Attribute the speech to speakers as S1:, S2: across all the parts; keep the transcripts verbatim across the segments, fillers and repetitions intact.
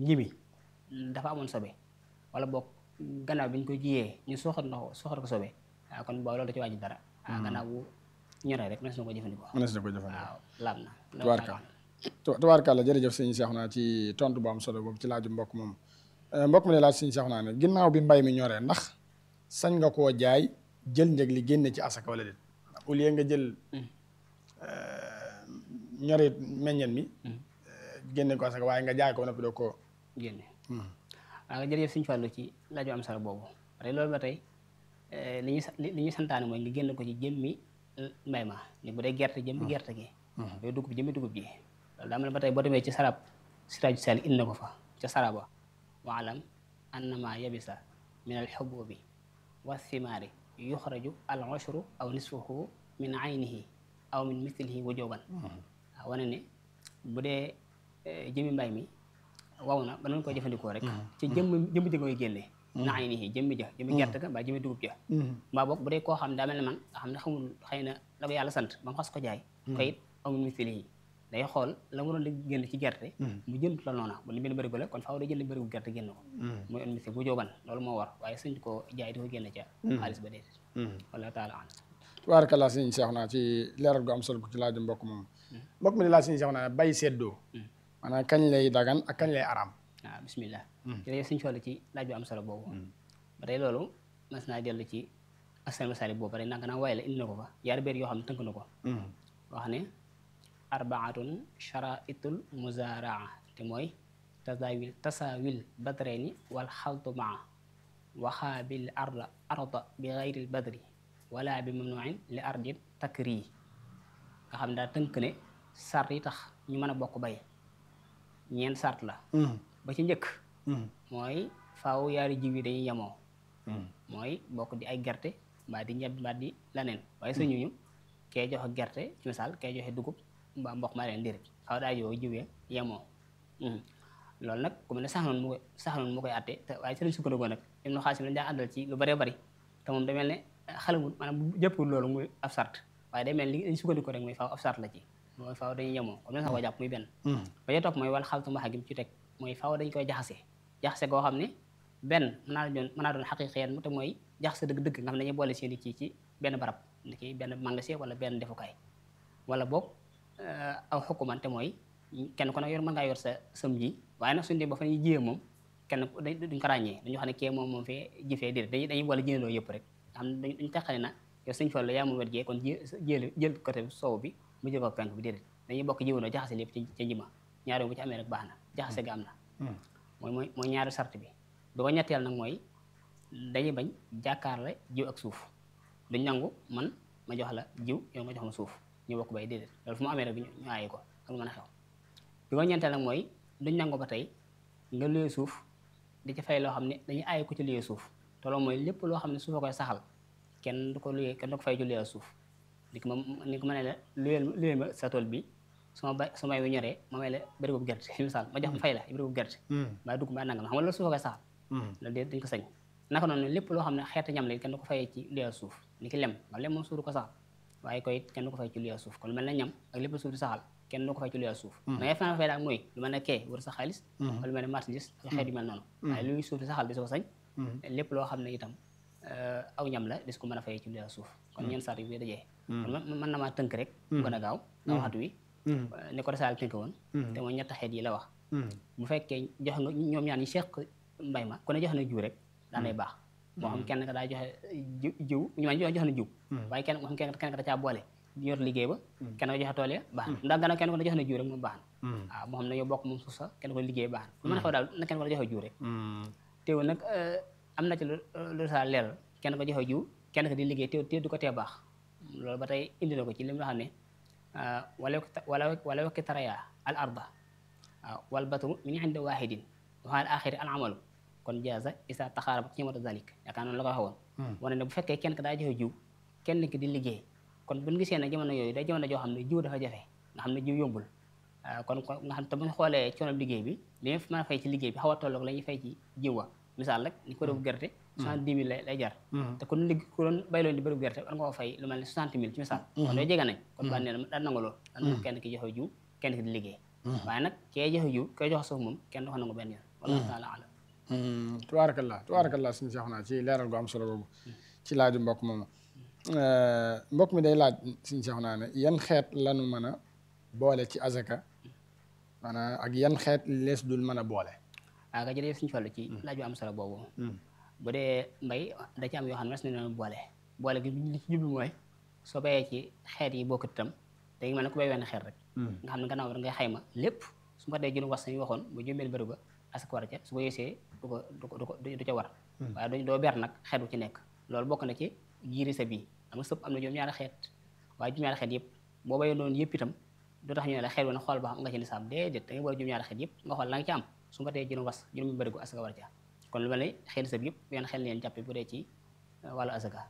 S1: jibi dafa amoon sobe wala boog gannaaw bi ñu ko jiyee ñu soxat ndox soxat ko sobe waaw kon boobu loolu da ci wàññi dara waaw gannaaw bu ñoree rek mënees na ko jëfandikoo
S2: mënees na ko jëfandikoo
S1: waaw laab na
S2: tubaarkàlla tubaarkàlla jërëjëf sëñ Cheikhouna ci tontu bu am solo boobu ci laaju mbokk moom mbokk mi ne laaj sëñ Cheikhouna ne ginnaaw bi mbay mi ñoree ndax sañ nga koo jaay jël njëg li génne ci asaka wala déet au lieu nga jël ñori meññeen mi génne ko asaka waaye nga jaay ko ba noppi doo ko
S1: génne waaw jërëjëf sëñ Fallu ci laaju am solo boobu pare loolu ba tey li ñu li ñu santaane mooy nga génn ko ci jëmmi mbay ma ni bu dee gerte jëmmi gerte gi yooyu dugub jëmmi dugub ji loolu daa mel ba tey boo demee ci sarab siraaju sali indi na ko fa ca saraba waalam annama yabisa min al xububi wa thimaari yuxraju al ushru aw nisfuhu min aynihi aw min mithlihi wujuban waaw wane ne bu dee jëmmi mbay mi waw na ba nañ koy jëfandikoo rek ci jëmm jëmm ji koy génne min aynihi jëmmi ja jëmmi gerte ga mbaa jëmmi dugub ja mbaa boog bu dee koo xam daa mel ne man nga xam ne xamul xëy na la ko yàlla sant ba mu xas ko jaay ko it aw min mithlihi day xool la mu doon di génn ci gerte mu jënd la noona bu li benn bërigo la kon faaw day jënd bërigo gerte génn ko mooy un misi bu jóoban loolu moo war waaye suñ ko jaay di ko génn ca xaalis ba déedéet wala taala an
S2: tubaarkàlla sëñ Cheikhouna ci leeral gu am solo ci laaju mbokk moom mbokk mi di laaj sëñ Cheikhouna bay seddoo maanaam kañ lay dagan ak kañ lay araam
S1: waaw bismillah jërëjëf suñ xool ci laaj bu am solo boobu ba tey loolu mas naa dellu ci asal masali boobu rek nanga naa waaye la indi na ko fa yaari béer yoo xam ne tënk na ko wax ne arbaatun charaitul muzaraa te mooy tasawil tasawil badreni wal xaltu maa waxaabil arda arda bi gayril badri wala bi mamnuin li ardin takri nga xam daa tënk ne sart yi tax ñu mën a bokk bay ñeent sart la ba ci njëkk mooy faaw yaari jiw yi dañuy yemoo mooy bokk di ay gerte mbaa di ñebe mbaa di laneen waaye suñu ñu kee joxe gerte ci misaal kee joxe dugub mbaa mboq maa leen déedéet faaw daa yow jiwee yemoo loolu nag ku mel ne sax noonu mu koy sax noonu mu koy atte te waaye ci lañ sukkandikoo nag im no xaalis mi dañ daa àndal ci lu bëree bëri te moom day mel ne xalamul maanaam jëppul loolu muy ab sart waaye day mel li dañ sukkandikoo rek mooy faaw ab sart la ci mooy faaw dañuy yemoo comme ne sax ko jàpp muy benn ba ca topp mooy wal xaltu maxa gi mu ci teg mooy faaw dañ koy jaxase jaxase goo xam ne benn mën naa doon mën naa doon xaqiiqiyeen mu te mooy jaxase dëgg-dëgg nga xam ne dañuy boole seen i kii ci benn barab ni ki benn magasin wala benn defukaay wala boog aw xukuman te mooy kenn ku ne yor mën ngaa yor sa sam ji waaye nag suñu dee ba fa ñuy jiyee moom kenn duñ ko ràññee dañu xam ne kii moom moom fee ji fee déedéet dañuy dañuy boole jiyandoo yëpp rek nga xam ne dañu teqale na yow suñ fa la yaa moom wet gee kon ji jël jël côté soow bi mu jël ko penk bi déedéet dañuy bokk jiwandoo jaxase lépp ci ca njima ñaari bu ci amee rek baax na jaxase ga am na mooy mooy mooy ñaari sart bi bi ko ñetteel nag mooy dañuy bañ jàkkaarle jiw ak suuf duñ nangu man ma jox la jiw yow ma jox ma suuf ñu bokk bay déedéet loolu fu mu amee rek ñu aaye ko ak lu mën a xew bi ko ñeenteel nag mooy duñ nangu ba tey nga luyee suuf di ci fay loo xam ne dañuy aaye ko ci luyee suuf te loolu mooy lépp loo xam ne suufa koy saxal kenn du ko luyee kenn du ko fay ci luyee suuf ni ko ma ni ko ma ne la luyeel luyeel ma sa tool bi suma bay su may wu ñoree ma may la bërigo bu gerte misaal ma jox ma fay la bërigo bu gerte mbaa dugg mbaa nangam xam nga loolu suufa koy saxal loolu de dañ ko sañ naka noonu lépp loo xam ne xeeti ñam la kenn du ko fayee ci luyee suuf ni ki lem nga lem moom suuf du ko saxal waaye koy kenn du ko fay ci luyee suuf kon lu mel ne ñam ak lépp suuf di saxal kenn du ko fay ci luyee suuf da ngay fay fay daal mooy lu mel ne kee wër sa xaalis wala lu mel ne marchandise ak xeet yu mel noonu waaye luy suuf di saxal di su ko sañ lépp loo xam ne itam aw ñam la dis ko mën a fay ci luyee suuf kon ñeen sart yi dajee kon mën na maa tënk rek gën a gaaw nga waxtu wi ni ko resaal tënk woon te mooy ñett xeet yi la wax bu fekkee jox nga ñoom ñaan ñi seq mbay ma ku ne jox na jiw rek daanay baax moo xam kenn ka daa joxe jiw jiw ñu ma jox na jiw waaye kenn moo xam kenn kenn ka da caa boole yor liggéey ba kenn ko joxe tool ya baax na ndax gannaaw kenn ko da jox na jiw rek moom baax na waaw moo xam ne yow bokk moom suuf sax kenn ko liggéey baax na lu mën a xew daal na kenn ko da joxe jiw rek teewul nag am na ci lu saa leeral kenn ko joxe jiw kenn ko di liggéey teew teew du ko tee baax loolu ba tey indi na ko ci li mu xam ne wala wala wala wakki taraya al arda waaw wal batru min indi wahidin waxaal axiri al amalu kon jaaza isa taxaaraba ci ñamata zalik yaakaar noonu la ko waxoon wane ne bu fekkee kenn ka daa joxe jiw kenn ki di liggéey kon buñ gisee ne jamono yooyu day jamono joo xam ne jiw dafa jafe nga xam ne jiw yombul kon nga xam te buñ xoolee coono liggéey bi li ñu mën a fay ci liggéey bi xaw a tolloog la ñuy fay ci jiw wa misaal rek ni ko def gerte soixante-dix mille lay lay jar te kon ligg ku doon bayloon di bëri gerte war nga ko fay lu mel ne soixante mille ci misaal kon doo jege nañ kon baa nee na daan nangu loolu daan nangu kenn ki joxe jiw kenn ki di liggéey waaye nag kee joxe jiw kee joxe suuf moom kenn du ko nangu benn yoon wallahu taala alam
S2: tubaarakallah tubaarakallah suñu seex naa ci leeral gu am solo boobu ci laaju mbokk moomu mbokk mi day laaj suñu seex naa ne yan xeet lanu mën a boole ci azaka maanaam ak yan xeet lees dul mën a boole
S1: waaw ka jërëjëf suñu fallu ci laaj bu am solo boobu bu dee mbay da ci am yoo xam ne mas na leen boole boole gi li ci jublu mooy soo bayee ci xeet yi bokkut itam day mel ne ku bay wenn xeet rek nga xam ne gannaaw da ngay xayma lépp su ma dee jënu was sañu waxoon bu jumbeel bëri ba asaka war ca su ko yéesee du ko du ko du ko du ca war waaye du doo ber nag xeet bu ci nekk loolu bokk na ci jiiri sa bii xam nga sëpp am na juróom ñaari xeet waaye juróom ñaari xeet yëpp boo bayee noonu yëpp itam du tax ñu ne la xeet woon xool ba xam nga ci nisaab déedéet da ngay boole juróom ñaari xeet yëpp nga xool la nga ci am su ma dee jënu was juróomi bëri gu asaka war ca kon lu mel ne xeet sa bi yëpp yenn xel leen jàppe bu dee ci wàllu asaka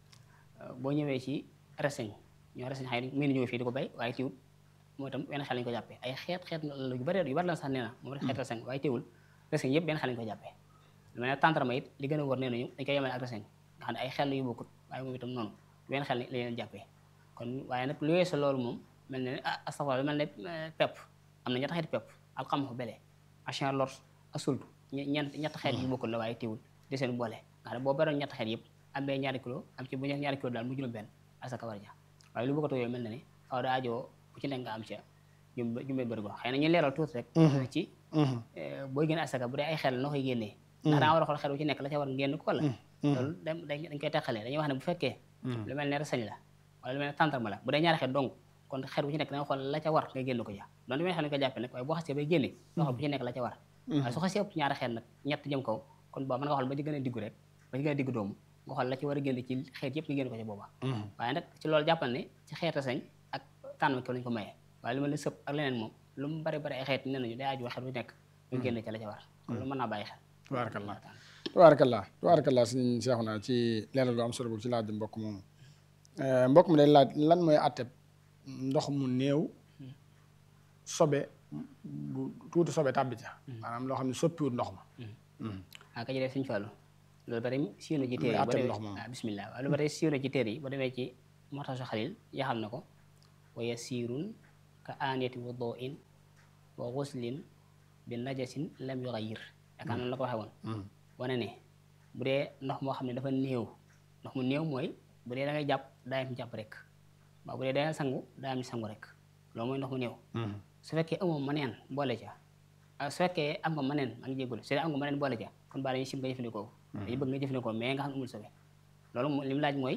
S1: boo ñëwee ci reseñ ñoo reseñ xëy na mii ñëw fii di ko bay waaye tiwul moo itam benn xel lañu ko jàppee ay xeet xeet la yu bari yu bari lan sax nee na moom rek xeet reseñ waaye teewul reseñ yëpp benn xel lañu ko jàppee lu mel ne tàntarma it li gën a wër nee nañu dañ koy yemale ak reseñ nga xam ne ay xel yu bokkut waaye moom itam noonu benn xel la leen jàppee kon waaye nag lu weesu loolu moom mel ne astafurlah lu mel ne pepp am na ñetti xeeti pepp alxamxu bele achan lor asultu ñeent ñetti xeet yu bokkut la waaye teewul di seen boole nga xam ne boo baroon ñetti xeet yëpp am bee ñaari kilo am ci bu ñaari kilo daal mu juróom benn asaka war ja waaye lu bokkatoo yooyu mel na ne faaw daa ajoo bu ci nekk nga am ca jum jumbee bëri go xëy na ñu leeral tuuti rek ci booy génne asaka bu dee ay xel noo koy génnee ndax daa war a xool xel bu ci nekk la ca war génn ko wala loolu dañ koy teqalee dañuy wax ne bu fekkee lu mel ne reseñ la wala lu mel ne tàntarma la bu dee ñaari xel donc kon xel bu ci nekk da nga xool la ca war nga génn ko ja doon du mel xel ñu ko jàppee nag waaye boo xasee bay génne nga xool bu ci nekk la ca war waaye su xasee ëpp ñaari xel nag ñett jëm kaw kon boobu mën nga xool ba ci gën a diggu rek ba ci gën a diggu doomu nga xool la ci war a génn ci xeet yëpp nga génn ko ci booba waaye nag ci loolu jàppal ne ci xeet reseñ ak tànn ko lañ ko mayee waaye lu mel ne sëpp ak leneen moom lu mu bari bari ay xeet nee nañu day aju xel bu nekk ñu génn ca la ca war kon lu mën naa bàyyi xel
S2: tubaarakallah tubaarakallah tubaarakallah suñu seexu naa ci leeral gu am solo boobu ci laaj mbokk moomu mbokk mi day laaj lan mooy àtteb ndox mu néew sobe bu tuuti sobe tàbbi ca maanaam loo xam ne soppiwut ndox ma
S1: waa ka jëlee suñu fàllu loolu bari siiw na ci téere yi boo demee waaw bismillah waaw lu bari siiw na ci téere yi boo demee ci Muxtasar Xalil yaxal na ko wa yasiirun ka aaniyati wuduin wa xuslin bi najasin lam yuxayir yaakaar noonu la ko waxee woon wane ne bu dee ndox moo xam ne dafa néew ndox mu néew mooy bu dee da ngay jàpp daa yam jàpp rek waaw bu dee da ngay sangu daa yam sangu rek loolu mooy ndox mu néew su fekkee amoo maneen boole ca su fekkee am nga maneen maa ngi jégalu su dee am nga maneen boole ca kon baa dañuy sim nga jëfandikoo dañu bëgg nga jëfandikoo mais nga xam ne amul sobe loolu li mu laaj mooy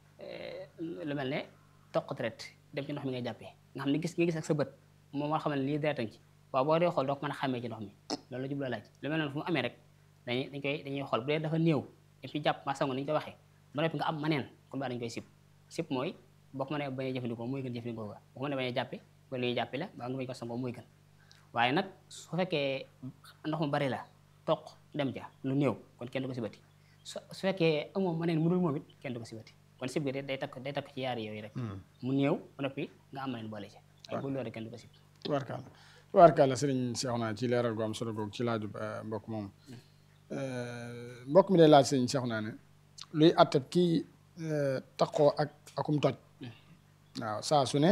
S1: lu mel ne toq deret dem ci ndox mi ngay jàppee nga xam ne gis nga gis ak sa bët moom moo xamal ne lii deretan ci waaw boo dee xool doo ko mën a xàmmee ci ndox mi loolu la jublu laaj lu mel noonu fu mu amee rek dañuy dañ koy dañuy xool bu dee dafa néew et puis jàpp maa sango ni ñu ko waxee ba noppi nga am maneen kon baa dañu koy sib sib mooy boo ko mënee bañ a jëfandikoo muy gën jëfandikoo ko boo ko mënee bañ a jàppe ba li ñuy jàppe la ba nga bañ ko sangoo muy gën waaye nag su fekkee ndox mu bari la toq dem ja lu néew kon kenn du ko sibati su su fekkee amoo maneen mu dul moom it kenn du ko sibati kon sib gi day takk day takk ci yaari yooyu rek mu néew ba noppi nga am maneen boole ci waaye bu loolu kenn du ko sib
S2: tubaarkàlla tubaarkàlla sëriñ Seexuna ci leeral gu am solo googu ci laaju mbokk moom mbokk mi day laaj sëriñ Seexuna ne luy àttab kii taqoo ak akum toj waaw saa su ne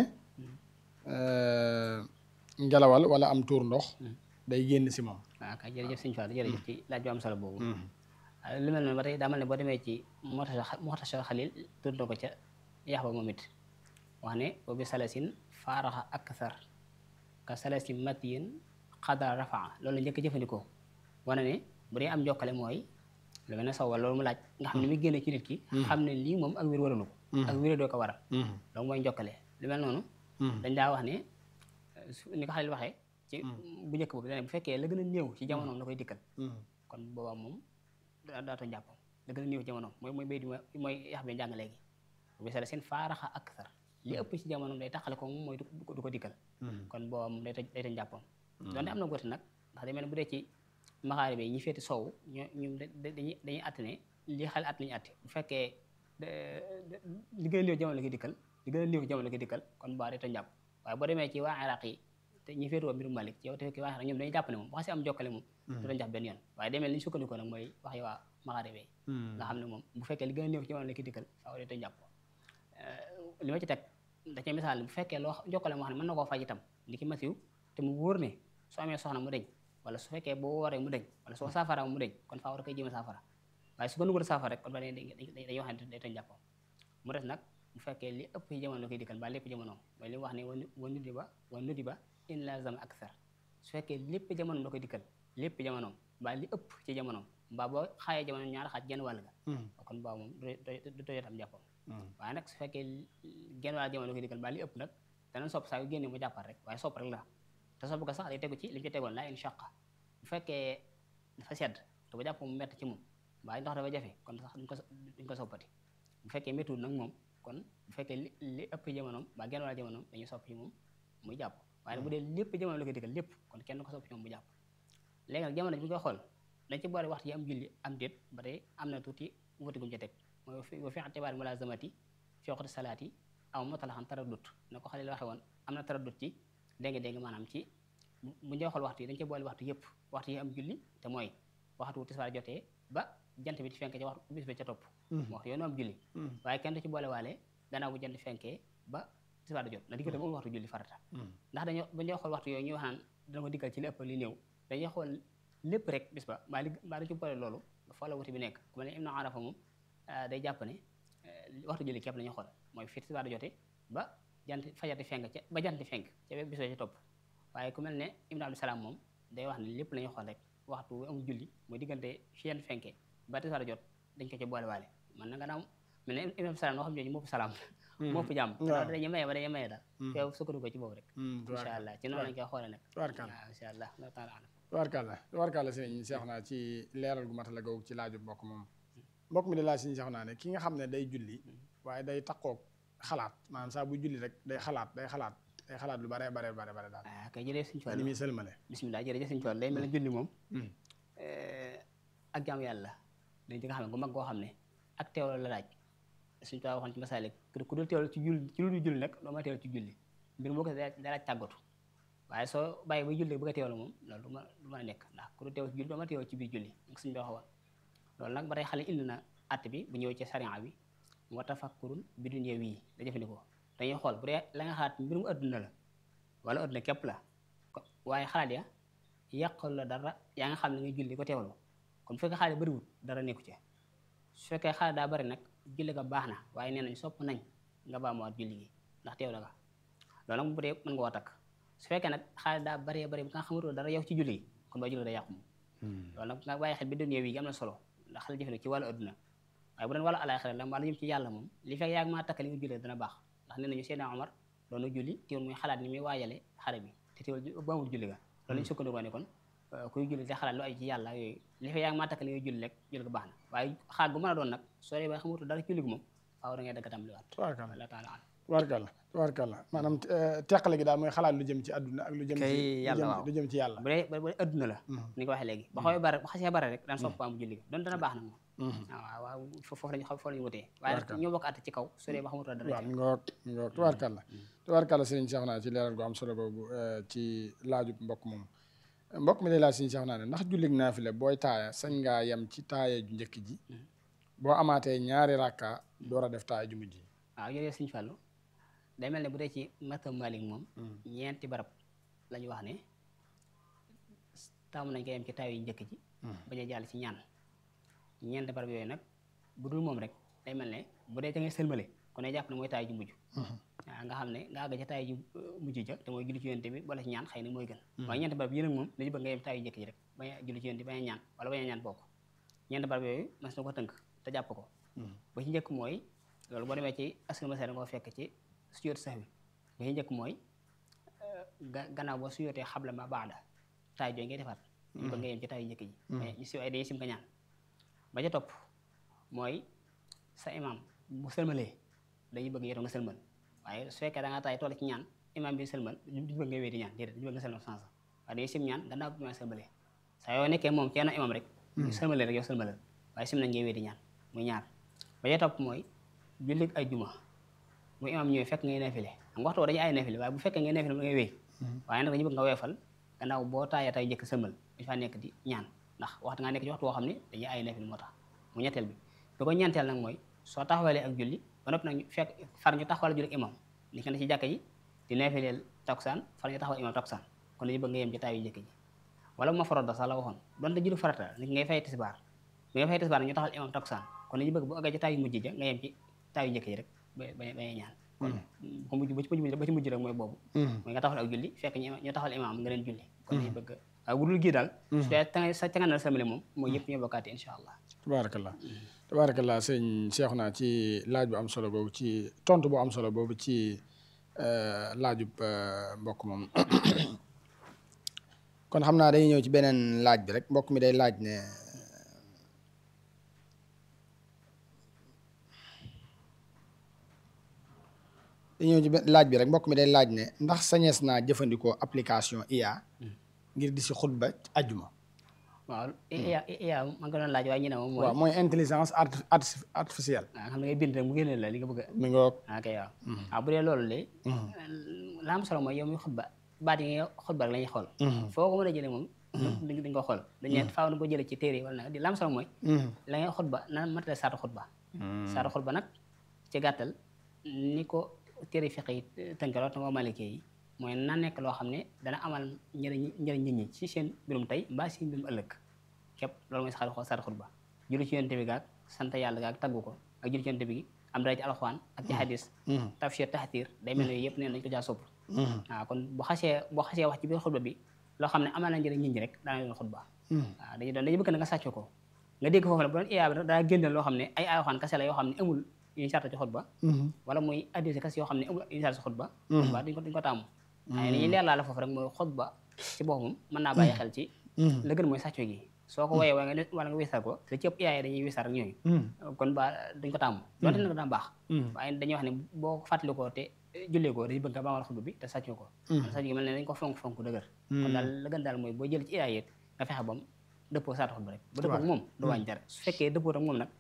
S2: ngelawal wala am tuur ndox day génn si moom
S1: waaw kay jërëjëf sëñ Fall jërëjëf ci laaj bu am solo boobu lu mel noonu ba tey daa mel ne boo demee ci Muxtasar Xalil tudd na ko ca yax ba moom it wax ne wa bi salasin faaraxa akthar ka salasin matiyin xadara rafaa loolu la njëkk jëfandikoo wane ne bu dee am jokkale mooy lu mel ne saw wala loolu mu laaj nga xam ne muy génne ci nit ki xam ne lii moom ak wér waralu ko ak wér doo ko waral loolu mooy jokkale lu mel noonu dañ daa wax ne ni ko Xalil waxee ci bu njëkk boobu dane bu fekkee la gën a néew ci jamonoom la koy dikkal kon boobaa moom daatoo njàppam la gën a néew ci jamonoom mooy mooy bay di mooy yax bi njàng léegi bu sala seen faaraxa akthar li ëpp ci jamonoom day taxale ko moom mooy du ko dikkal kon boobaa moom day day ta njàppam donte am na góoti nag ndax day mel ne bu dee ci maxaari bi ñi féeti soow ñoo ñu dañuy dañuy àtt ne li xale at lañu àtte bu fekkee li gën a néew jamono la koy dikkal li gën a néew jamono la koy dikkal kon baa day ta njàpp waaye boo demee ci waa Iraq yi te ñi féetewoo mbirum Malik yow te fekkee waa Iraq ñoom dañuy jàpp ne moom bu xasee am jokkale moom du ta njàpp benn yoon waaye demee li ñu sukkandikoo nag mooy wax yi waa maxaari bi nga xam ne moom bu fekkee li gën a néew jamono la koy dikkal faaw day ta njàpp li ma ci teg da cee misaal bu fekkee loo jokkale moo xam ne mën na koo faj itam li ki masiw te mu wóor ne soo amee soxna mu deñ wala su fekkee boo wooree mu deñ wala soo saafara mu deñ kon faa war a koy jéem a saafara waaye su ko nugal saafara rek kon ba dañuy wax ne day tëj jàppam mu des nag bu fekkee li ëpp ci jamono koy dikkal ba lépp jamono mooy li mu wax ne wa nudi ba wa nudi ba in lazam akthar su fekkee lépp jamono la koy dikkal lépp jamono mbaa li ëpp ci jamono mbaa boo xaayee jamono ñaar xaaj genn wàll ga kon baa moom du toyot am jàppam waaye nag su fekkee genn wàll jamono la koy dikkal mbaa li ëpp nag danañ sopp saa yu génne mu jàppal rek waaye sopp rek la te sopp ga sax day tegu ci li mu ci tegoon laa in shaqa bu fekkee dafa sedd te bu jàpp mu mett ci moom mbaa ndox dafa jafe kon sax duñ ko duñ ko soppati bu fekkee méttuwul nag moom kon bu fekkee li li ëpp jamonoom mbaa genn wàll jamonoom dañuy sopp ci moom muy jàpp waaye nag bu dee lépp jamono la koy dikkal lépp kon kenn du ko sopp ci moom mu jàpp léegi nag jamono ji bu koy xool dañ ci boole waxtu yi am julli am déet ba tey am na tuuti wuti gum ca teg mooy wa fi atibaari mulazamati fi waqti salaati aw mutalaxan taraddut na ko xale la waxe woon am na taraddut ci dégg-dégg maanaam ci bu ñu xool waxtu yi dañ ci boole waxtu yëpp waxtu yi am julli te mooy waxtu tisbaar jotee ba jant bi di fenk ca waxtu bis ba ca topp waxtu yoonu am julli waaye kenn du ci boole waale gannaaw bu jant fenkee ba tisbaar jot na diggante moom waxtu julli farata ndax dañoo bu ñu xool waxtu yooyu ñuy wax naan dana ko diggal ci li ëpp li néew dañuy xool lépp rek bis ba mbaa li mbaa dañ ci boole loolu fa la wuti bi nekk ku mel ne Ibnu Arafa moom day jàpp ne waxtu julli képp la ñuy xool mooy fi tisbaar jotee ba jant fajar di fenk ca ba jant di fenk ca bis ba ca topp waaye ku mel ne Ibnu Abdou Salaam moom day wax ne lépp la ñuy xool rek waxtu amul julli mooy diggante fi jant fenkee ba tisbaar jot dañ ko ca boole waale man na nga naaw mel ne Ibnu Abdou Salaam noo xam jooju mopp salaam mopp jàmm dañuy maye ba dañuy maye daal yow sukkandiku ci boobu rek incha allah ci noonu lañ koy xoole nag waaw incha allah
S2: tubaarkàlla tubaarkàlla sëñ Seex naa ci leeral gu matala googu ci laaju mbokk moom mbokk mi di laaj sëñ Seex naa ne ki nga xam ne day julli waaye day takkoog xalaat maanaam saa bu julli rek day xalaat day xalaat day xalaat lu bare bare bare bare daal
S1: ah kay jërëjëf sëñ Fall
S2: ni muy sëlmale
S1: bismillah jërëjëf sëñ Fall day mel ne julli moom ak jaamu yàlla dañ ci nga xam ne gu mag goo xam ne ak teewlu la laaj suñu tubaab waxoon ci masaalik ku dul teewlu ci julli ci lu dul julli nag doo ma teewlu ci julli mbir moo ko da laaj tàggatu waaye soo bàyyi ba julli bëgg a teewlu moom loolu du ma du mën a nekk ndax ku dul teewlu ci julli doo ma teewlu ci biir julli nag suñu bi waxoon loolu nag ba tey xale indi na att bi bu ñëwee ci sariya bi wa tafakkurun bi dunya wii la jëfandikoo dañuy xool bu dee la nga xalaat mbirum adduna la wala adduna képp la waaye xalaat ya yàqal la dara yaa nga xam ne ngay julli ko teewlu kon bu fekkee xaalis bëriwul dara nekku ci su fekkee xaalis daa bëri nag julli ga baax na waaye nee nañ sopp nañ nga baamuwaat julli gi ndax teew la nga loolu nag bu dee mën nga koo takk su fekkee nag xaalis daa bëree bëri bu nga xamatoo dara yow ci julli gi kon ba julli da yàqu moom loolu nag nga bàyyi xel bi dunya wi am na solo ndax xale jëfandikoo ci wàllu adduna waaye bu doon wàllu àllaaxira la mbaa lu jëm ci yàlla moom li fekk yaa maa takk li nga julli dana baax ndax nee nañu Seydina Omar doon na julli teewul muy xalaat ni muy waajale xare bi te teewul baamul julli ga loolu lañu sukkandikoo ne kon kuy julli te xalaat lu ay ci yàlla yooyu li fekk yaa ngi maa takk li ngay julli rek julli ko baax na waaye xaal gu mën a doon nag soo dee ba xamutu dara julli gi moom faaw da ngay dagg tàmbaliwaat
S2: tubaarkàlla
S1: taala
S2: tubaarkàlla tubaarkàlla maanaam teqale gi daal mooy xalaat lu jëm ci àdduna ak lu jëm ci
S1: yàlla waaw
S2: lu jëm ci yàlla
S1: bu dee bu dee adduna la ni ko waxee léegi ba xawee bare ba xasee bare rek daan sopp am julli gi doon dana baax na moom waaw waaw foofu lañu foofu lañu wutee waaye nag ñoo bokk àtt ci kaw su dee ba xamutu dara
S2: waaw mi ngoog mi ngoog tubaarkàlla tubaarkàlla sëriñ Seex naa ci leeral gu am solo boobu ci laaju mbokk moom mbokk mi lay laaj sëriñ Seex naa ne ndax jullig naafile booy taaya sañ ngaa yem ci taaya ju njëkk ji boo amaatee ñaari rakka door a def taaya ju mujj ji
S1: waaw yooyu sëriñ Fallu day mel ne bu dee ci matam Malik moom ñeenti barab la ñu wax ne taamu nañ ko yem ci taaya yu njëkk ji bañ a jàll ci ñaan ñeenti barab yooyu nag bu dul moom rek day mel ne bu dee ca ngay sëlmale kon ne jàpp ne mooy taaya ju mujj waaw nga xam ne nga àgg ca taaya ju mujj ja te mooy julli ci yonent bi wala ci ñaan xëy na mooy gën waaye ñeenti barab yi nag moom dañu bëgg nga yem taaya yu njëkk ji rek bañ a julli ci yonent bi bañ a ñaan wala bañ a ñaan bokk ñeenti barab yooyu mas na ko tënk te jàpp ko ba ci njëkk mooy loolu boo demee ci askan masé da nga ko fekk ci suyoot sax bi ba ci njëkk mooy gannaaw boo suyootee xabla ma baada taay jooy ngay defaat ñu bëgg nga yem ci taay yu njëkk ji ñu si ay day sim ka ñaan ba ca topp mooy sa imam bu sëlmalee dañuy bëgg yow nga sëlmal waaye su fekkee da ngaa taay toll ci ñaan imam bi sëlmal duñu bëgg nga wéy di ñaan déedéet duñu bëgg nga sëlmal sans waaye dañuy sim ñaan gannaaw bi ma sëlmalee saa yoo nekkee moom kenn imam rek sëlmalee rek yow sëlmalal waaye sim nañ ngay wéy di ñaan muy ñaar ba ca topp mooy jullit ay juma bu imam ñëwee fekk ngay nafile am waxtu dañuy ay nafile waaye bu fekkee ngay nafile ngay wéy waaye nag dañu bëgg nga weefal gannaaw boo taayee tay jëkk sëlmal dañu faa nekk di ñaan ndax waxtu nga nekk ci waxtu woo xam ne dañuy ay nafile moo tax mu ñetteel bi bi ko ñeenteel nag mooy soo taxawalee ak julli ba noppi nag fekk far ñu taxawal julli ak imam ni ko ne ci jàkka ji di nafileel takusaan far ñu taxawal imam takusaan kon dañu bëgg nga yem ci taay yu njëkk ji wala bu ma farada sax la waxoon donte julli farata nit ngay fay tisbaar bi nga fay tisbaar ñu taxal imam takkusaan kon dañu bëgg bu àggee ci taay yu mujj ja nga yem ci taay yu njëkk ji rek ba ba ba ñaan kon bu mujj ba ci mujj ba ci mujj rek mooy boobu mooy nga taxal ak julli fekk ñu taxal imam nga leen julli kon dañu bëgg waaw bu dul gii daal su dee sa ca nga na samale moom mooy yëpp ñoo bokkaate insha allah
S2: tabaarakallah tabaarakallah sëñ Cheikhouna ci laaj bu am solo boobu ci tontu bu am solo boobu ci laajub mbokk moom kon xam naa dañuy ñëw ci beneen laaj bi rek mbokk mi day laaj ne dañuy ñëw ci laaj bi rek mbokk mi day laaj ne ndax sañees naa jëfandikoo application I A ngir di si xutba ajjuma
S1: waaw I A I A ma nga doon laaj waaye ñu ne moom mooy
S2: waaw mooy intelligence artificielle
S1: waaw xam ne ngay bind rek mu génne la li nga bëgg a
S2: mi ngoog
S1: ok waaw waaw bu dee loolu de la am solo mooy yow muy xutba baat yi nga xutba rek la ñuy xool foo ko mën a jëlee moom dañ dañ ko xool dañ ne faaw na ko jëlee ci téere yi wala nag di la am solo mooy la ngay xutba na matale saatu xutba saatu xutba nag ci gàttal ni ko téere fiq yi tënkaloo te moo malikee yi mooy na nekk loo xam ne dana amal njëriñ njëriñ nit ñi ci seen mbirum tey mbaa si mbirum ëllëg képp loolu mooy saatu saatu xutba julli ci yonent bi gaag sant yàlla gaag taggu ko ak julli ci yonent bi am dara ci alxuraan ak ci hadis tafsir tahtir day mel ne yëpp neen dañ ko jaa sopp waaw kon bu xasee boo xasee wax ci biir xutba bi loo xam ne amal na njëriñ nit ñi rek daana doon xutba waaw dañu doon dañu bëgg na nga sàcc ko nga dégg foofu ne bu doon iyaa bi daa génne loo xam ne ay alxuraan kase la yoo xam ne amul yu ñu sarta ci xutba wala muy hadis kase yoo xam ne amul yu ñu sarta ci xutba waaw duñ ko duñ ko tàmm waaye li ñuy leer laa la foofu rek mooy xutba ci boppam mën naa bàyyi xel ci la gën mooy sàcco gi soo ko woyee wala nga wala nga wisar ko te ci ëpp iyaay dañuy wisar ak ñooyu kon ba dañ ko tàmm donte nag daa baax waaye dañuy wax ne boo ko fàttali ko te jullee ko dañu bëgg nga baamal xutba bi te sàcco ko sàcco gi mel ne dañ ko fonk fonk dëgër kon daal la gën daal mooy boo jël ci iyaay it nga fexe bam dëppoo saatu xutba rek bu dëppoo ak moom du wàññi dara su fekkee dëppoo ak moom nag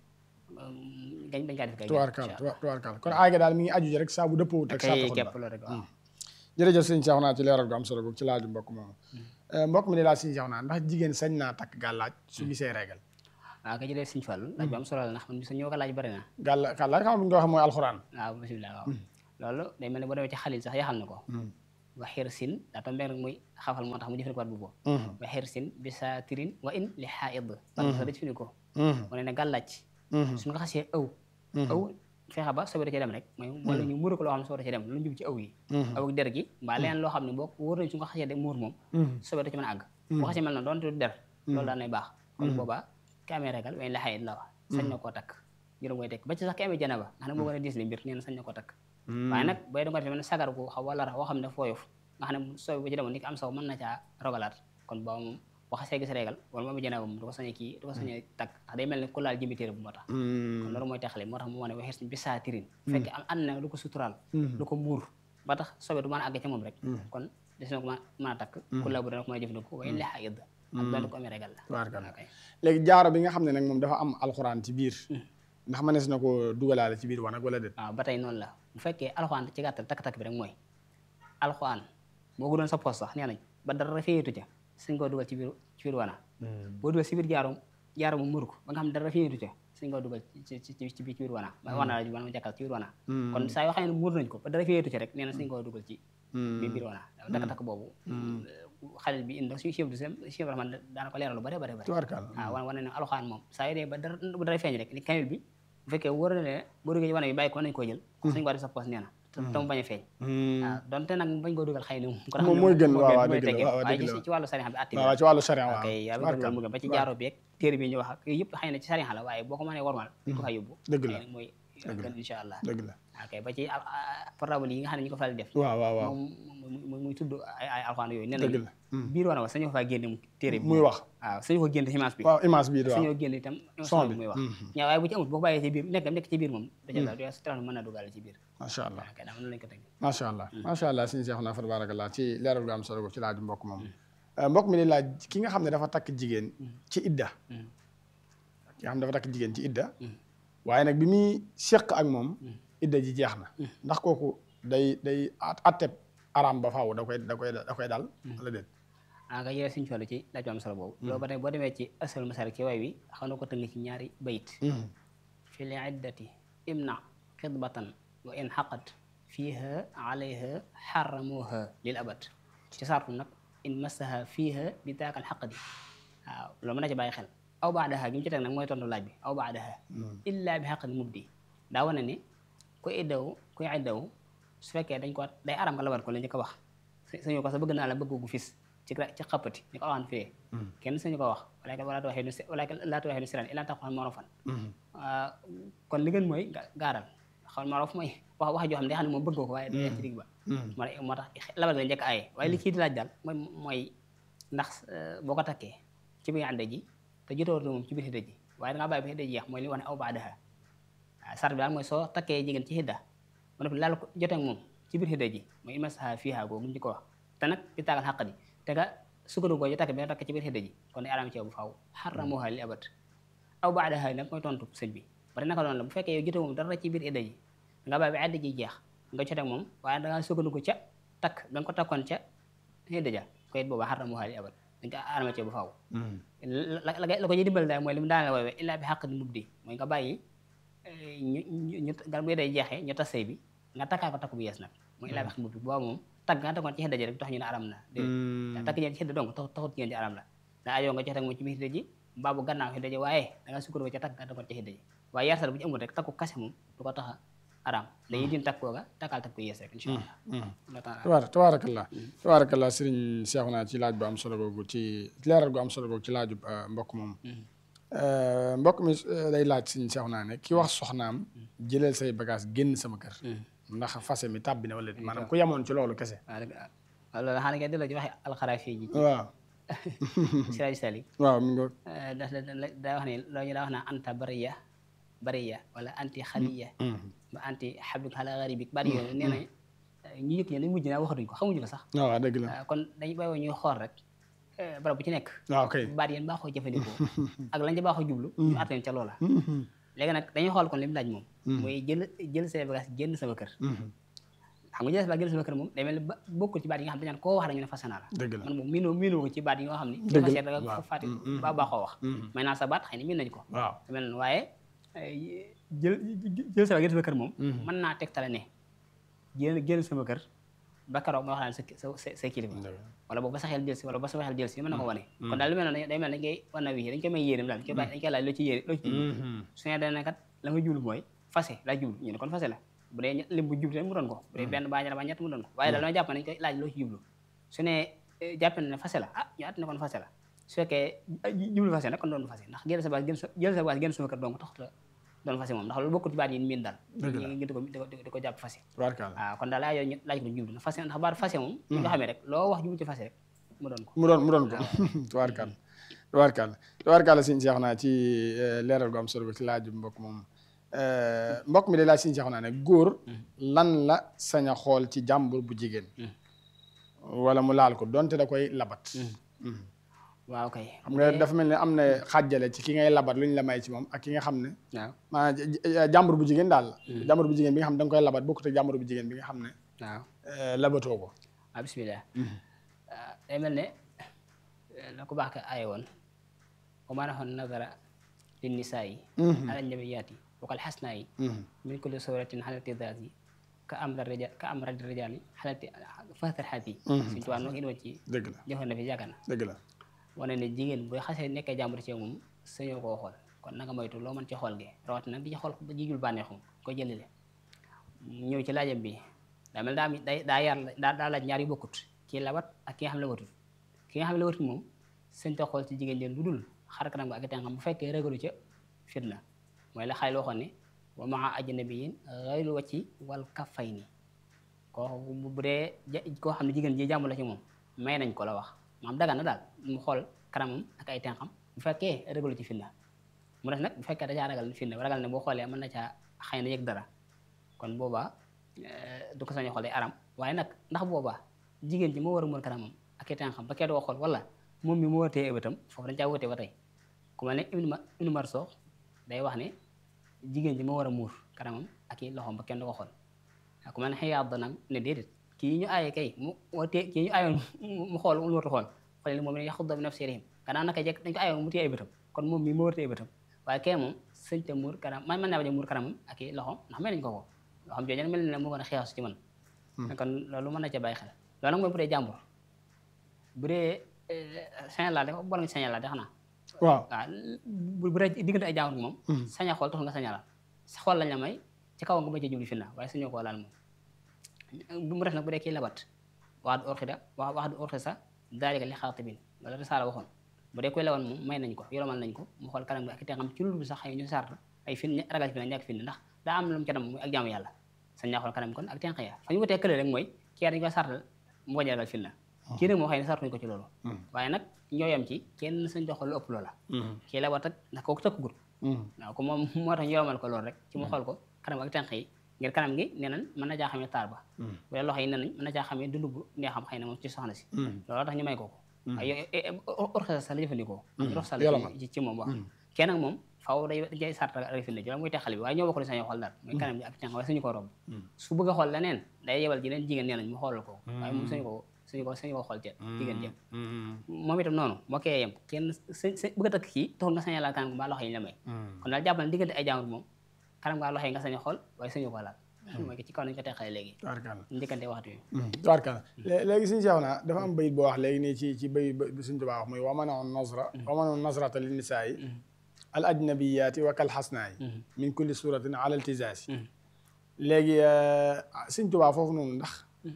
S1: gañ dañ kaa def kay
S2: tubaarkalla tubaarkalla kon aay ga daal mi ngi aju rek saa bu dëppoo ak saatu xutba
S1: képp loolu rek waaw
S2: jërëjëf sëñ Cheikhouna ci leeral gu am solo googu ci laaju mbokk moomu mbokk mi di laaj sëñ Cheikhouna ndax jigéen sañ naa takk gàllaaj su gisee régal
S1: waaw ka jëlee sëñ Fallu laaj bu am solo la ndax man bi sa ñëw ko laaj bari na
S2: gàlla gàllaaj xam nga bu ñu ko wax mooy alxuraan
S1: waaw bisimilah waaw loolu day mel ne boo demee ci xalil sax yaxal na ko wa xir sin daa tombeeg rek muy xafal moo tax mu jëfandikoo bu boobu wa xir sin bi saatirin wa in li xaaid parce que da jëfandikoo mu ne ne gàllaaj suñu ko xasee ëw ëw fexe ba sobe da ci dem rek mooy wala ñu muur ko loo xam ne sobe da ci dem lu jub ci aw yi aw ak der gi mbaa leneen loo xam ne boo wóor nañ su nga xasee de muur moom sobe da ci mën a àgg boo xasee mel na doonte du der loolu daan nay baax kon boobaa ki amee regal wañ la xayit la wax sañ na koo takk juróom koy tekk ba ci sax ki amee janaba nga xam ne moo gën a diis li mbir nee na sañ na koo takk waaye nag booy danga ko defee mel ne sagar ko xaw wala ra woo xam ne fooyof nga xam ne sobe ba ci demoon ni ki am saw mën na caa rogalaat kon booba moom boo xasee gis régal wala mu amee janaba moom du ko sañee kii du ko sañee takk ndax day mel ne ku laal jëmbi téere bu moo tax kon loolu mooy taxale moo tax mu wane waxee bi saa tirin fekk am ànd na lu ko suturaal lu ko muur ba tax sobe du mën a àgg ca moom rek kon des na ko mën a takk ku la bu dana ko mën a jëfandikoo waaye lexa yëdd ak doon ko amee régal la
S2: léegi jaaro bi nga xam ne nag moom dafa am alxuraan ci biir ndax mënees na ko dugalaale ci biir wanag wala déet
S1: waaw ba tey noonu la bu fekkee alxuraan ci gàttal takk-takk bi rek mooy alxuraan boo ko doon sa poos sax nee nañ ba dara féetu ca suñ koo dugal ci biir ci biir wana boo dugal ci biir jaarom jaaro mu mur ko ba nga xam ne dara féetu ca suñ koo dugal ci ci ci biir wana ba wana la wana ma jàkkal ci biir wana kon saa yoo xam ne muur nañ ko ba dara féetu ca rek nee na suñ koo dugal ci biir biir wana takk-takk boobu xalil bi indi suñu chef de chef rahman daana ko leeral lu bare bare bare waaw wan wane ne alxuraan moom saa yu dee ba dara bu dara feeñ rek ni kamil bi bu fekkee wóor na ne boo duggee ci wane bi bàyyi ko nañ koo jël suñ ko def sa poos nee na te mu bañ a feeñ waaw donte nag bañ koo dugal xëy na
S2: moom mooy gën waaw waaw dëgg la
S1: waaye ci wàllu sariya bi atti
S2: waaw ci wàllu sariya waaw
S1: kay yaa bëgg loolu mu gën ba ci jaaro bi ak téere bi ñu wax ak yooyu yëpp xëy na ci sariya la waaye boo ko mënee warmal ñu ko fay yóbbu
S2: dëgg la
S1: mooy gën incha allah
S2: dëgg la
S1: ok ba ci portable yi nga xam ne ñu ko faral di def
S2: waaw waaw waaw
S1: moom muy tudd ay ay alxuraan yooyu nee
S2: dëgg
S1: nañ
S2: la
S1: biir wana wa sañu ko faa génne téere bi
S2: muy wax
S1: waaw sañu ko génne image bi
S2: waaw image bi waaw
S1: sañoo génne itam son bi muy wax ñaa waaye bu ci amut boo ko bàyyee ci biir nekk nekk ci biir moom daca da sa téléphone mën na dugal ci biir
S2: macha allah
S1: ok daa mën lañ ko teg
S2: macha allah macha allah suñu Cheikhouna fa tabarakallah ci leeral gu am solo ci laaju mbokk moom mbokk mi di laaj ki nga xam ne dafa takk jigéen ci idda ki nga xam ne dafa takk jigéen ci idda waaye nag bi muy seq ak moom idda ji jeex na ndax kooku day day atteb araam ba faaw da koy da koy da koy dal wala déet
S1: ah nga yëre suñu toll ci laaj bu am solo boobu loolu ba tey boo demee ci asal masar ci way wi xam na ko tënk ci ñaari bayit fi li iddati imna xidbatan wa in xaqat fiiha alayha xaramuha lil abad ci sartu nag in massaha fiiha bi taakal xaq di waaw loolu mën na ci bàyyi xel aw baadaha gi mu ci teg nag mooy tontu laaj bi aw baadaha illa bi xaq di mubdi daa wane ne ku iddaw kuy iddaw su fekkee dañ ko day aram nga labat ko la ñu ko wax sañu ko sa bëgg naa la bëgg gu fis ci ci xappati ñu ko waxaan fii kenn sañu ko wax wala wala waxee nu wala laa waxee nu siran ila tax xool morofan kon li gën mooy gaaral xool morof mooy wax wax joo xam ne day xam ne moom bëgg ko waaye day ci digg ba moo tax labat nga njëkk aye waaye li kii di laaj daal mooy mooy ndax boo ko takkee ci biir ànda ji te jotoo moom ci biir xidda ji waaye dangaa bàyyi ba xidda ji yeex mooy li wax ne aw baadaha sar bi daal mooy soo takkee jigéen ci xidda ma ne laal ko jotee ak moom ci biir xidda ji mooy ilmasaha fiiha googu ñu ko wax te nag di taagal xàq di te nga sukkandiku ci takk bi nga takk ci biir xidda ji kon day araam ci yow bu faaw xaramuha li abat aw baadaha nag mooy tontu sëñ bi bari naka doon la bu fekkee yow jotee moom dara ci biir xidda ji nga bàyyi ba xidda ji jeex nga jotee ak moom waaye dangaa sukkandiku ca takk nga ko takkoon ca xidda ja ko it booba xaramuha li abat dañ ko araam ci yow bu faaw la ko ñuy dimbal daal mooy li mu daane woowee illaa bi xàq di mubdi mooy nga bàyyi ñu ñu gar bu day jeexee ñu tas sëy bi nga takkaa ko takk bu yees nag mooy illaa bi xaq di mubdi booba moom tagg nga takkoon ci xidda ji rek tax ñu ne aram na déedéet takk jigéen ci xidda donc taxut jigéen ci aram la daa ajoo nga jox teg moom ci biir xidda ji mbaa bu gannaaw xidda ji waaye da nga sukkandiku ca takk nga takkoon ci xidda ji waaye yarsal bu ñu amul rek takku kase moom du ko tax a aram dañuy din takk kooga takkaal takk bu yees rek incha
S2: allah tabaarakallah tabaarakallah sëriñ Seexuna ci laaj bu am solo googu ci leeral gu am solo googu ci laaju mbokk moom mbokk mi day laaj sëriñ Seexuna ne ki wax soxnaam jëleel say bagage génn sama kër ndax fase mi tàbbi na wala maanaam ku yemoon ci loolu kese
S1: waaw loolu xanaa nga delloo ci waxe alxaraafi ji
S2: waaw
S1: siraaj sali
S2: waaw mi nga
S1: daa wax ne loolu ñu daa wax naa anta bariya bariya wala anti xaliya ba anti xabluk xala garibik bari yooyu nee na ñu yëg ñe dañ mujj naa waxatuñ ko xamuñu ko sax
S2: waaw dëgg la
S1: kon dañu bàyyoo ñuy xool rek barab bu ci nekk
S2: waaw kay
S1: baat yéen baaxoo jëfandikoo ak lañ ca baaxoo jublu ñu atteen ca loola léegi nag dañuy xool kon li mu laaj moom mooy jël jël say bagage génn sama kër xam nga jël sa bagage génn sama kër moom day mel ni bokkul ci baat yi nga xam dañu naan koo wax rek ñu ne fase naa la
S2: dëgg la
S1: man moom miinoo miinoo ko ci baat yi nga xam ni fase da nga fàtte ba baaxoo wax may naa sa baat xëy na miin nañ ko
S2: waaw
S1: mel noonu waaye jël jël sa bagage génn sama kër moom mën naa tegtale ne jël génn sama kër ba keroog ma wax naan sa sa sa kilifa wala boog ba sa xel jël si wala ba sa xel jël si mën na ko wane kon daal lu mel noonu day mel dañ koy wan na wi dañ koy may yéenam daal dañ koy laaj loo ci yéene loo ci jublu su ne dana kat la nga jublu mooy fase laa jublu ñu ne kon fase la bu dee lim bu jublu mu doon ko bu dee benn baa ñaar baa ñett mu doon ko waaye daal dama jàpp ne dañ koy laaj loo ci jublu su ne jàpp ne fase la ah ñu at ne kon fase la su fekkee jublu fase nag kon doon fase ndax jël sa base gën sa jël sa base gën sama kër donc taxut doon fase moom ndax loolu bokkul ci baat yi miin daal ngi di ko di ko jàpp fase waaw kon daal laa yooyu ñu laaj ko jublu ndax fase ndax baat fase moom ñu nga xamee rek loo wax jublu ci fase rek mu doon ko
S2: mu doon mu doon ko tubaarkàlla tubaarkàlla tubaarkàlla sëñ Seexuna ci leeral gu am solo ci laaju mbokk moom mbokk mi de laaj sëñ Seexuna ne góor lan la sañ a xool ci jàmbur bu jigéen wala mu laal ko donte da koy labat
S1: waaw kay
S2: xam nga dafa mel ne am na xàjjale ci ki ngay labat lu ñu la may ci moom ak ki nga xam ne
S1: waaw
S2: maanaam jàmbur bu jigéen daal jàmbur bu jigéen bi nga xam ne da nga koy labat bokkut ak jàmbur bu jigéen bi nga xam ne
S1: waaw
S2: labatoo ko
S1: waaw bismillah day mel ne la ko baax ka aaye woon wa maa naxoon nazara lin nisaa yi ala nabiyaati wakal xasnaa yi min kulli suratin xalati daati ka am ra rijal ka am ra rijal yi xalati fastar xaat yi suñu tubaab noo ngi doon ci
S2: dëgg la
S1: joxoon na fi yaakaar na
S2: dëgg la
S1: wane ne jigéen bu xasee nekkee jàmbur ci moom sañoo koo xool kon nanga moytu loo mën ci xool gi rawat nag di ci xool ba jigul bànneexum ko jëlile ñëw ci laajam bi daa mel daa day daa yar daa daa laaj ñaar yu bokkut kii labat ak ki nga xam ne labatut ki nga xam ne labatut moom sañ ta xool ci jigéen jën lu dul xar kanam nga ak tànkam bu fekkee ragalu ca fitna mooy la xale waxoon ne wa maa ajnabiyin ghayru wacci wal kaffayni koo bu dee koo xam ne jigéen ji jàmbur la ci moom may nañ ko la wax maam dagan na daal mu xool kanamam ak ay tànkam bu fekkee ragalu ci fitna mu def nag bu fekkee dajaa ragal fitna ragal ne boo xoolee mën na caa xëy na yëg dara kon boobaa du ko sañ a xool day aram waaye nag ndax boobaa jigéen ji moo war a mën kanamam ak ay tànkam ba kee doo xool wala moom mi moo war a téye bëtam foofu dañ caa wutee ba tey ku mel ne Ibnu Marsox day wax ne jigéen ji moo war a muur kanamam ak i loxoom ba kenn du ko xool ku mel ne Xiyaad nag ne déedéet kii ñu aaye kay mu téye kii ñu aayoon mu xool mu wartu xool xool li moom ne yaxuddu min absaarihim gannaaw naka jekk dañ ko aayoon mu téye ay bëtam kon moom mi moo war a téye bëtam waaye kee moom sëñ te muur kanam man mën naa bañ a muur kanamam ak i loxoom ndax may nañ ko ko loo xam jooju mel ne moo gën a xeexu ci man kon loolu mën na ca bàyyi xel loolu nag mooy bu dee jàmbur bu dee sañal laa def boole nga sañal laa de xanaa
S2: waaw
S1: waaw bu bu dee diggante ay jaamur moom saña xool taxul nga saña laal sa xool lañ la may ci kaw nga ba ca jubli fi na waaye sañoo koo laal moom bu mu def nag bu dee kii labat wax du orxida wax wax du orxida sax daalika li xaatibin wala risaala waxoon bu dee koy lewoon moom may nañ ko yolomal nañ ko mu xool kanam gi ak te xam ci loolu sax xëy ñu sart ay fin ragal fi na ñàkk fin ndax daa am lu mu ca dem muy ak jaamu yàlla sañ naa xool kanam kon ak tenq ya fa ñu wutee kële rek mooy kii dañ koy sartal mu bañ a ragal fin na kii nag moo xëy ne sartuñ ko ci loolu waaye nag ñooyam ci kenn sañ jox lu ëpp loola kii la wat ak ndax kooku tëkk gut waaw ko moom moo tax ñu yolomal ko loolu rek ci mu xool ko kanam ak tenq yi ngir kanam gi nee nañ mën na caa xamee taar ba bu dee loxo yi nee nañ mën na caa xamee dund bu neexam xëy na moom ci soxna si loolu tax ñu may ko ko waaye orxesa sa la jëfandikoo rox sa la ci moom wax kenn nag moom faaw day day sart ak firnde jëla muy te xale bi waaye ñoo bokk li sañoo xool daal mooy kanam gi ak tenq waaye suñu ko romb su bëgg a xool leneen day yebal ji leen jigéen nee nañ mu xoolal ko waaye moom suñu ko suñu ko suñu ko xool ceet jigéen jëm moom itam noonu moo koy yem kenn sa bëgg a takk kii taxul nga saña laal kanam gi mbaa loxo yi ñu la may kon daal jàpp na diggante ay jàmbur moom kanam ngaa loxo yi nga sañ a xool waaye suñu ko laal mooy ci kaw nañu ko teqale léegi njëkkante waxtu yi
S2: tubaarkalla léegi suñu seex naa dafa am bayit boo wax léegi nii ci ci bay suñu Tuubaa wax muy wamanoon nasra wamanoon nasrata li nisaayi al ajnabiyaati wa kal xasnaayi min kulli suratin ala altizaasi léegi suñu Tuubaa foofu noonu ndax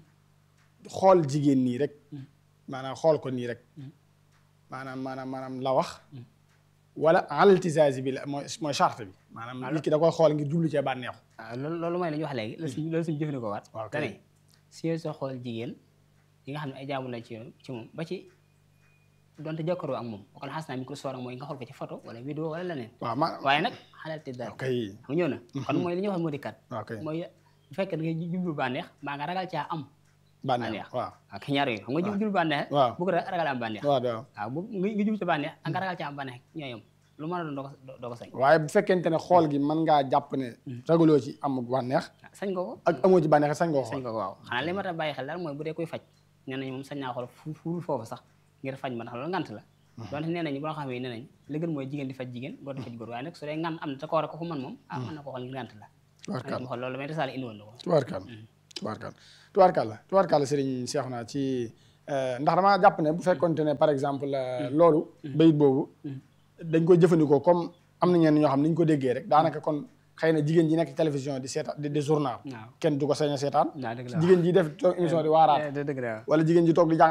S2: xool jigéen nii rek maanaam xool ko nii rek maanaam maanaam maanaam la wax wala alaltizaasi bi la mooy mooy charte bi maanaam nit ki da koy xool ngir jublu cee bànneexu
S1: waaw loolu loolu mooy la ñu wax léegi loolu loolu suñu jëfandikoo waat dane si soo xool jigéen yi nga xam ne ay jaamu la ci ci moom ba ci donte jokkaroo ak moom wakal xas naa mi ko soor ak mooy nga xool ko ci photo wala vidéo wala leneen waaye nag alaltizaasi xam ñëw na kon mooy li ñuy wax moo di kat mooy bu fekkee da ngay jublu bànneex maa nga ragal caa am bànneex waaw ak ñaar yooyu xam nga jublu bànneex bu ko ragal am bànneex waaw bu nga jublu ci bànneex ak nga ragal caa am bànneex ñooyam lu mën a doon doo ko doo ko sañ
S2: waaye bu fekkente ne xool gi mën ngaa jàpp ne ragaloo ci am bànneex
S1: sañ nga ko
S2: ak amoo ci bànneex sañ nga ko
S1: sañ nga ko waaw xanaa li ma ta bàyyi xel daal mooy bu dee koy faj nee nañ moom sañ naa xool fu foofu sax ngir faj ma ndax loolu ngant la donte nee nañ boo xam ne nee nañ li gën mooy jigéen di faj jigéen boo di faj góor waaye nag su dee ngant am na te ko war a ko fu mën moom ah mën na ko xool ngir ngant la mu xool loolu may tasaale indi woon na ko
S2: tubaarkalla tubaarkalla tubaarkalla tubaarkalla sëriñ Seexuna ci ndax damaa jàpp ne bu fekkonte ne par exemple loolu bayit boobu dañ koy jëfandikoo comme am na ñenn ñoo xam ni ñu ko déggee rek daanaka kon xëy na jigéen ji nekk télévision di seetaan di journal kenn du ko sañ a seetaan jigéen ji def toog émission di waaraat wala jigéen ji toog di jàng